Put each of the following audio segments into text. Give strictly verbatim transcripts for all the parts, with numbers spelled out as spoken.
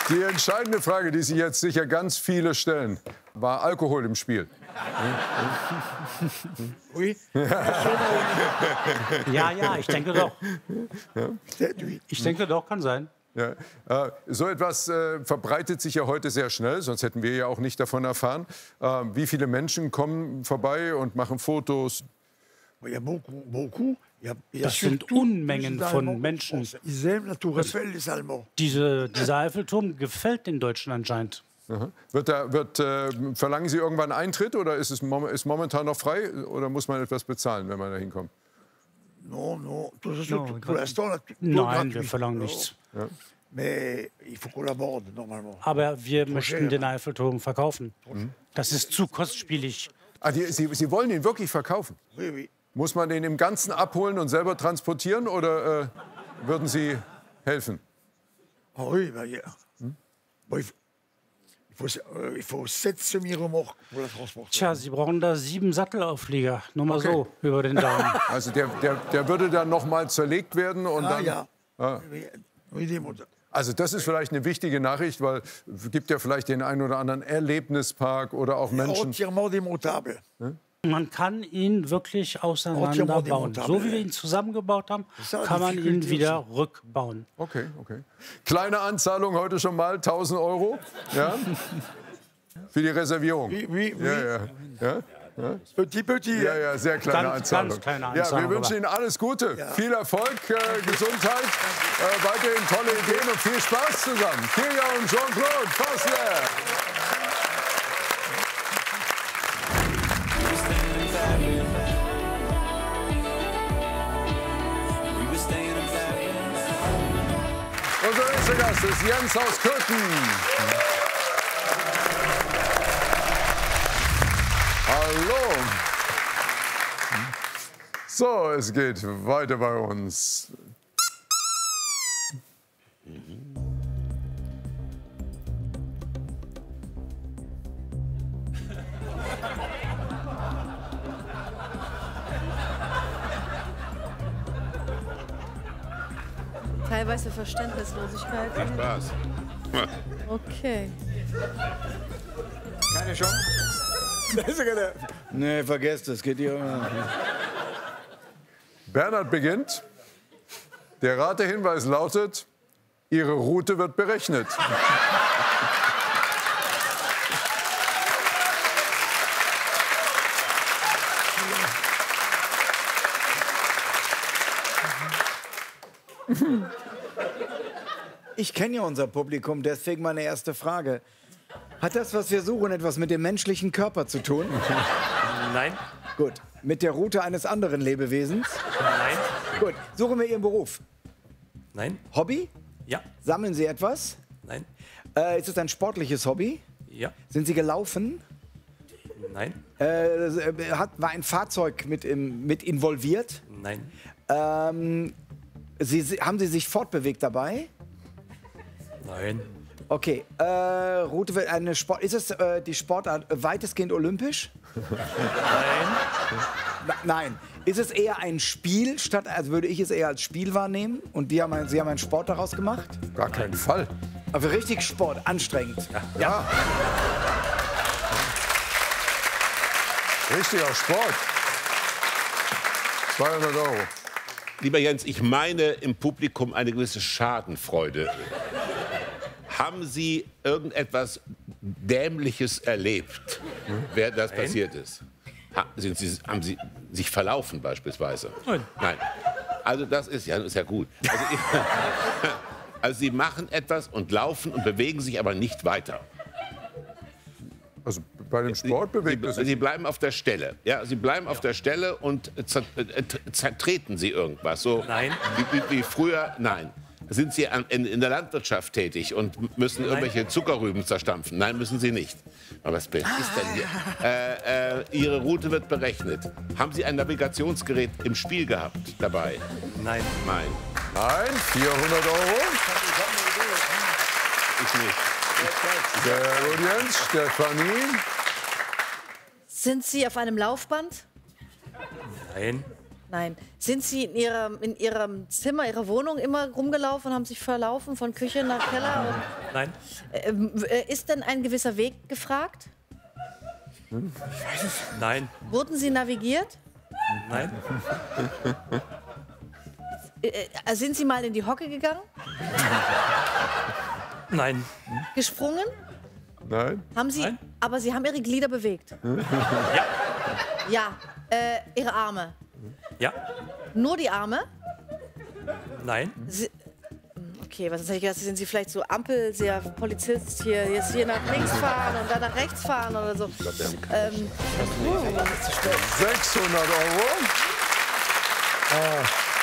Die entscheidende Frage, die sich jetzt sicher ganz viele stellen, war Alkohol im Spiel? Oui. Ja, ja, ich denke doch. Ich denke doch, kann sein. Ja, äh, so etwas äh, verbreitet sich ja heute sehr schnell, sonst hätten wir ja auch nicht davon erfahren. Äh, wie viele Menschen kommen vorbei und machen Fotos? Das sind Unmengen von Menschen. Diese, dieser Eiffelturm gefällt den Deutschen anscheinend. Aha. Wird da, wird, äh, verlangen Sie irgendwann Eintritt oder ist es mom ist momentan noch frei oder muss man etwas bezahlen, wenn man da hinkommt? No, no. Nein, wir verlangen nichts. Ja. Aber wir möchten den Eiffelturm verkaufen. Das ist zu kostspielig. Ah, die, Sie, Sie wollen ihn wirklich verkaufen? Muss man den im Ganzen abholen und selber transportieren oder äh, würden Sie helfen? Hm? Tja, Sie brauchen da sieben Sattelauflieger. Nur mal okay. so, über den Daumen. Also der, der, der würde dann noch mal zerlegt werden und ah, dann... Ja. Ah. Also das ist vielleicht eine wichtige Nachricht, weil es gibt ja vielleicht den einen oder anderen Erlebnispark oder auch Menschen... Ja? Man kann ihn wirklich auseinanderbauen. So wie wir ihn zusammengebaut haben, kann man ihn wieder rückbauen. Okay, okay. Kleine Anzahlung heute schon mal, tausend Euro. Ja? Für die Reservierung. Oui, oui, oui. Ja, ja. Ja? Ja? Petit, petit. Ja, ja, sehr kleine ganz, Anzahlung. Ganz kleine Anzahlung. Ja, wir wünschen Ihnen alles Gute, ja. viel Erfolg, äh, Gesundheit, äh, weiterhin tolle Ideen und viel Spaß zusammen. Kilian und Jean-Claude Fassler. Unser nächster Gast ist Jens aus Köthen. Hallo. So, es geht weiter bei uns. Teilweise Verständnislosigkeit. Viel Spaß. Okay. Keine Chance? Nee, vergesst es. Geht hier. Bernhard beginnt. Der Ratehinweis lautet, Ihre Route wird berechnet. Ich kenne ja unser Publikum, deswegen meine erste Frage. Hat das, was wir suchen, etwas mit dem menschlichen Körper zu tun? Nein. Gut. Mit der Route eines anderen Lebewesens? Nein. Gut. Suchen wir Ihren Beruf? Nein. Hobby? Ja. Sammeln Sie etwas? Nein. Äh, ist es ein sportliches Hobby? Ja. Sind Sie gelaufen? Nein. Äh, hat, war ein Fahrzeug mit, im, mit involviert? Nein. Ähm, Sie, haben Sie sich fortbewegt dabei? Nein. Okay, äh, Route wird eine Sport. Ist es äh, die Sportart weitestgehend olympisch? Nein. Na, nein. Ist es eher ein Spiel, statt, also würde ich es eher als Spiel wahrnehmen und die haben ein, Sie haben einen Sport daraus gemacht? Gar keinen Fall. Aber richtig Sport, anstrengend. Ja. ja. Richtiger Sport. zweihundert Euro. Lieber Jens, ich meine im Publikum eine gewisse Schadenfreude. Haben Sie irgendetwas Dämliches erlebt, hm? während das Nein. passiert ist? Ha, sind Sie, haben Sie sich verlaufen beispielsweise? Nein. Nein. Also das ist ja, das ist ja gut. Also, ich, also Sie machen etwas und laufen und bewegen sich aber nicht weiter. Also bei dem Sport bewegt Sie, es sich. Sie bleiben auf der Stelle. Ja, Sie bleiben ja. auf der Stelle und zertreten Sie irgendwas. So Nein. Wie, wie, wie früher? Nein. Sind Sie an, in, in der Landwirtschaft tätig und müssen Nein. irgendwelche Zuckerrüben zerstampfen? Nein, müssen Sie nicht. Aber was ist denn hier? Äh, äh, Ihre Route wird berechnet. Haben Sie ein Navigationsgerät im Spiel gehabt dabei? Nein. Nein. Nein, vierhundert Euro. Ich nicht. Sehr gut, Jens. Stefanie. Sind Sie auf einem Laufband? Nein. Nein. Sind Sie in Ihrem, in Ihrem Zimmer, Ihrer Wohnung immer rumgelaufen und haben sich verlaufen von Küche nach Keller? Und, Nein. äh, ist denn ein gewisser Weg gefragt? Hm? Nein. Wurden Sie navigiert? Nein. Äh, sind Sie mal in die Hocke gegangen? Nein. Gesprungen? Nein. Haben Sie, Nein. aber Sie haben Ihre Glieder bewegt? Ja. Ja. Äh, Ihre Arme? Ja. Nur die Arme? Nein. Sie, okay, was hätte ich gedacht, sind Sie vielleicht so Ampel, sehr Polizist hier, jetzt hier nach links fahren und dann nach rechts fahren oder so? Ähm, sechshundert Euro. Ah.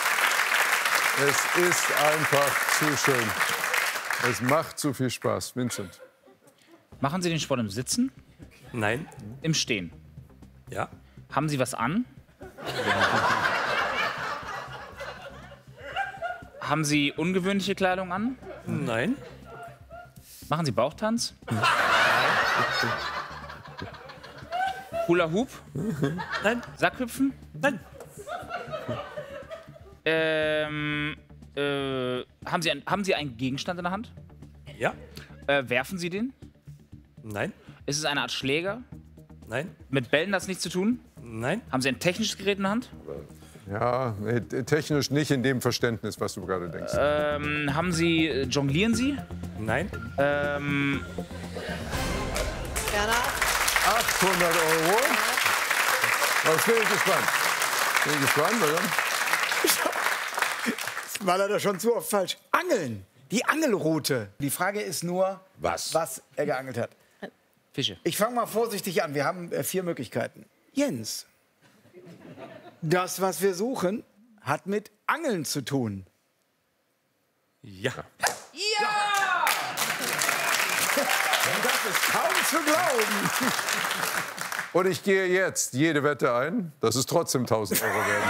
Es ist einfach zu schön. Es macht zu viel Spaß. Vincent. Machen Sie den Sport im Sitzen? Nein. Im Stehen? Ja. Haben Sie was an? Haben Sie ungewöhnliche Kleidung an? Nein. Machen Sie Bauchtanz? Hula Hoop? Nein. Sackhüpfen? Nein. Ähm, äh, haben, Sie ein, haben Sie einen Gegenstand in der Hand? Ja. Äh, werfen Sie den? Nein. Ist es eine Art Schläger? Nein. Mit Bällen hat es nichts zu tun? Nein. Haben Sie ein technisches Gerät in der Hand? Ja, nee, technisch nicht in dem Verständnis, was du gerade denkst. Ähm, haben Sie, äh, jonglieren Sie? Nein. Ähm, achthundert Euro. Jetzt bin ich gespannt. Bin gespannt, oder? Das war leider schon zu oft falsch. Angeln. Die Angelroute. Die Frage ist nur, Was? was er geangelt hat. Fische. Ich fange mal vorsichtig an. Wir haben äh, vier Möglichkeiten. Jens, das, was wir suchen, hat mit Angeln zu tun. Ja. Das ist kaum zu glauben. Und ich gehe jetzt jede Wette ein, dass es trotzdem tausend Euro werden.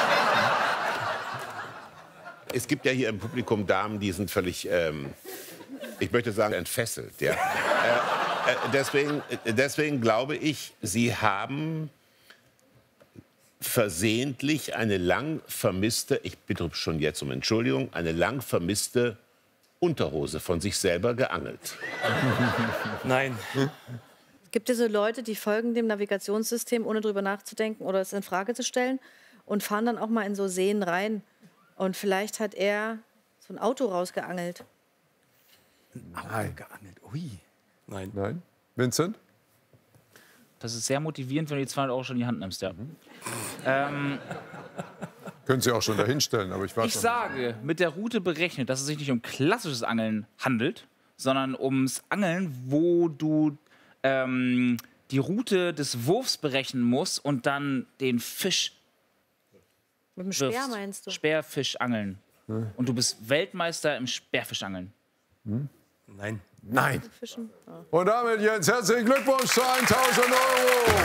Es gibt ja hier im Publikum Damen, die sind völlig, ähm, ich möchte sagen, entfesselt. Ja. äh, äh, deswegen, deswegen glaube ich, Sie haben versehentlich eine lang vermisste, ich bitte schon jetzt um Entschuldigung, eine lang vermisste Unterhose von sich selber geangelt. Nein. gibt es so Leute, die folgen dem Navigationssystem, ohne drüber nachzudenken oder es in Frage zu stellen und fahren dann auch mal in so Seen rein. Und vielleicht hat er so ein Auto rausgeangelt. Nein. Geangelt. Ui. Nein. Nein. Vincent? Das ist sehr motivierend, wenn du die zweihundert Euro schon in die Hand nimmst, ja. Ähm, Können Sie auch schon dahinstellen, aber ich warte. ich sage, mit der Route berechnet, dass es sich nicht um klassisches Angeln handelt, sondern ums Angeln, wo du ähm, die Route des Wurfs berechnen musst und dann den Fisch Mit dem Speer wirfst. meinst du? Speerfisch angeln. Und du bist Weltmeister im Speerfischangeln. Nein. Nein. Fischen? Oh. Und damit, Jens, herzlichen Glückwunsch zu tausend Euro.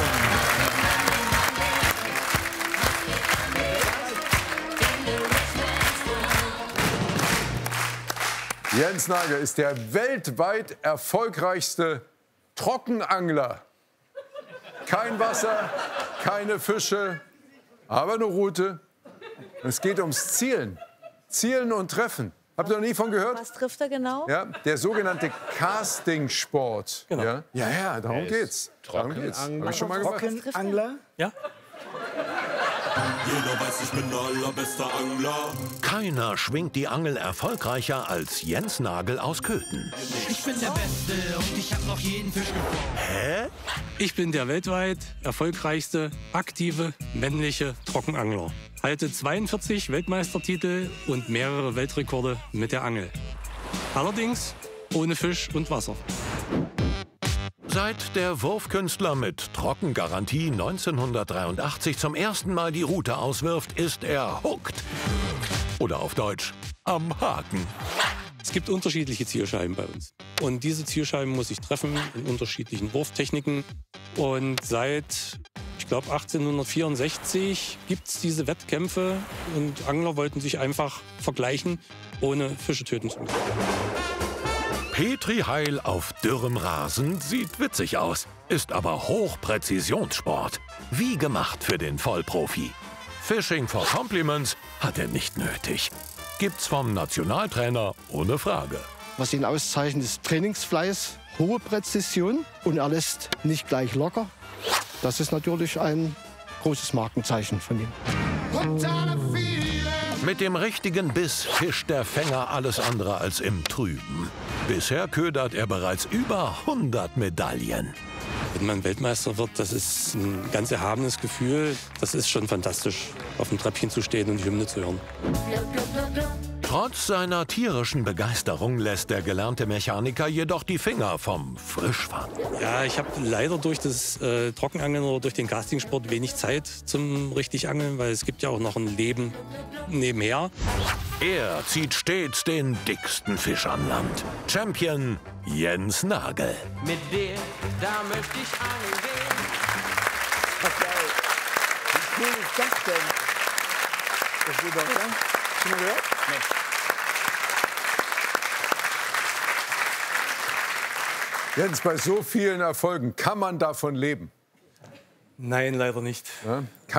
Jens Nagel ist der weltweit erfolgreichste Trockenangler. Kein Wasser, keine Fische, aber eine Route. Es geht ums Zielen. Zielen und Treffen. Habt ihr noch nie von gehört? Was trifft er genau? Ja, der sogenannte Castingsport. Genau. Ja, ja, ja, darum geht's. Darum geht's. Hab ich schon mal gemacht. Trockenangler? Ja? Jeder weiß, ich bin der allerbeste Angler. Keiner schwingt die Angel erfolgreicher als Jens Nagel aus Köthen. Ich bin der Beste und ich hab noch jeden Fisch gefangen. Hä? Ich bin der weltweit erfolgreichste, aktive, männliche Trockenangler. Halte zweiundvierzig Weltmeistertitel und mehrere Weltrekorde mit der Angel. Allerdings ohne Fisch und Wasser. Seit der Wurfkünstler mit Trockengarantie neunzehnhundertdreiundachtzig zum ersten Mal die Route auswirft, ist er hooked. Oder auf Deutsch, am Haken. Es gibt unterschiedliche Zielscheiben bei uns. Und diese Zielscheiben muss ich treffen in unterschiedlichen Wurftechniken. Und seit, ich glaube, achtzehnhundertvierundsechzig gibt es diese Wettkämpfe. Und Angler wollten sich einfach vergleichen, ohne Fische töten zu müssen. Petri Heil auf dürrem Rasen sieht witzig aus, ist aber Hochpräzisionssport. Wie gemacht für den Vollprofi. Fishing for Compliments hat er nicht nötig. Gibt's vom Nationaltrainer ohne Frage. Was ihn auszeichnet, ist Trainingsfleiß, hohe Präzision und er lässt nicht gleich locker. Das ist natürlich ein großes Markenzeichen von ihm. Mit dem richtigen Biss fischt der Fänger alles andere als im Trüben. Bisher ködert er bereits über hundert Medaillen. Wenn man Weltmeister wird, das ist ein ganz erhabenes Gefühl. Das ist schon fantastisch, auf dem Treppchen zu stehen und die Hymne zu hören. Trotz seiner tierischen Begeisterung lässt der gelernte Mechaniker jedoch die Finger vom Frischfang. Ja, ich habe leider durch das äh, Trockenangeln oder durch den Castingsport wenig Zeit zum richtig Angeln, weil es gibt ja auch noch ein Leben nebenher. Er zieht stets den dicksten Fisch an Land. Champion Jens Nagel. Mit dir, da möchte ich angeln gehen. Wie cool ist das denn? Das ist doch, ja? Schon mal gehört? Nee. Jens, bei so vielen Erfolgen, kann man davon leben? Nein, leider nicht. Ja?